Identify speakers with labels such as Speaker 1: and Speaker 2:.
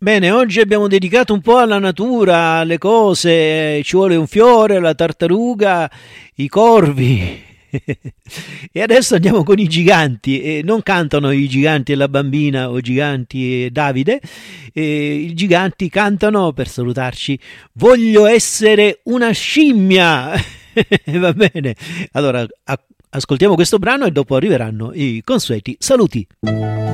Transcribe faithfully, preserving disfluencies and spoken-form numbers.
Speaker 1: Bene, oggi abbiamo dedicato un po' alla natura, alle cose, ci vuole un fiore, la tartaruga, i corvi. E adesso andiamo con i giganti, e non cantano i giganti e la bambina o giganti e Davide, e i giganti cantano per salutarci: voglio essere una scimmia. Va bene, allora a- ascoltiamo questo brano e dopo arriveranno i consueti saluti.